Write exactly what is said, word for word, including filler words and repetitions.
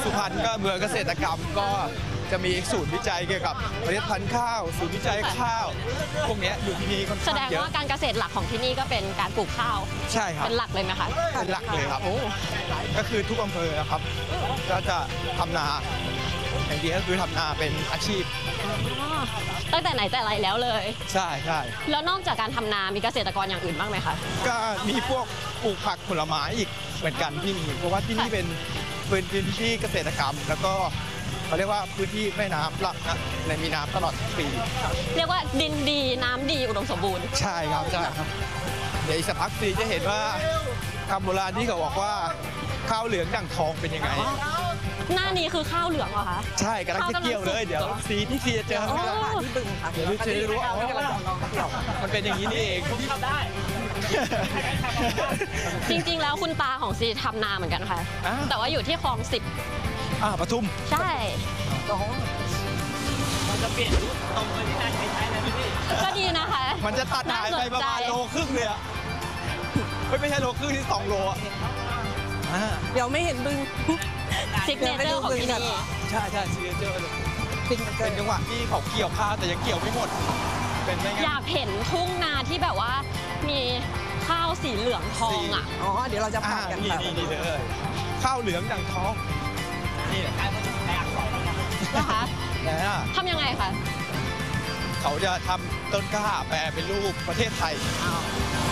สุพรรณก็เมืองเกษตรกรรมก็จะมีศูนย์วิจัยเกี่ยวกับเมล็ดพันธุ์ข้าวศูนย์วิจัยข้าวพวกนี้อยู่ที่นี่ค่อนแสข้างดงเยอะว่าการเกษตรหลักของที่นี่ก็เป็นการปลูกข้าวใช่ครับเป็นหลักเลยไหมคะเป็นหลักเลยครับก็คือทุกอำเภอนะครับก็จะทำนาอย่างเดียวก็คือทำนาเป็นอาชีพอ๋อตั้งแต่ไหนแต่ไรแล้วเลยใช่ใช่แล้วนอกจากการทำนา มีเกษตรกรอย่างอื่นบ้างไหมคะก็มีพวกปลูกผักผลไม้อีกเหมือนกันที่มีเพราะว่าที่นี่เป็นเป็นพื้นที่เกษตรกรรม แล้วก็เขาเรียกว่าพื้นที่แม่น้ำหลักนะในมีน้ำตลอดทั้งปีเรียกว่าดินดีน้ำดีอุดมสมบูรณ์ใช่ครับใช่ครับเดี๋ยวอีกสักพักสีจะเห็นว่าคำโบราณที่เขาบอกว่าข้าวเหลืองดั่งทองเป็นยังไงหน้านี้คือข้าวเหลืองเหรอคะใช่กำลังจะเกี่ยวเลยเดี๋ยวสีที่สีจะเจออ๋อที่บึงค่ะเดี๋ยวจะได้รู้เอามันเป็นอย่างนี้นี่เองจริงๆ แล้วคุณตาของซีทำนาเหมือนกันค่ะอ่าแต่ว่าอยู่ที่คลองสิบอ่าปทุมใช่มันจะเปลี่ยนรูปตรงเลยที่นายใช้ใช้เลยพี่ก็ดีนะคะมันจะตัดหายไปประมาณโลครึ่งเลยอะเฮ้ยไม่ใช่โลครึ่งที่สองโลอะอ่าเดี๋ยวไม่เห็นบึงซิกเนเจอร์ของที่นี่ใช่ใช่ซีเจอร์เลยบึงมันเกิเป็น นจังหวะที่เขาเกี่ยวข้าวแต่ยังเกี่ยวไม่หมด เป็นไม่องั้นยากเห็นทุ่งนาที่แบบว่ามีข้าวสีเหลืองทองอ่ะอ๋อ เดี๋ยวเราจะอ่าผ่านกันนี่ค่ะนี่นี่เลยข้าวเหลืองดังทองนี่แหละนะคะนะทำยังไงคะเขาจะทำต้นกล้าแปลเป็นรูปประเทศไทย